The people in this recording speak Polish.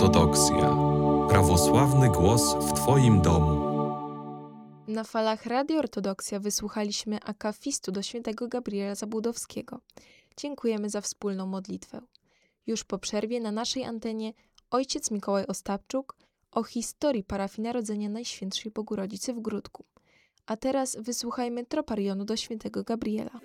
Ortodoksja. Prawosławny głos w Twoim domu. Na falach Radio Ortodoksja wysłuchaliśmy akafistu do świętego Gabriela Zabłudowskiego. Dziękujemy za wspólną modlitwę. Już po przerwie na naszej antenie ojciec Mikołaj Ostapczuk o historii parafii Narodzenia Najświętszej Bogorodzicy w Gródku. A teraz wysłuchajmy troparionu do świętego Gabriela.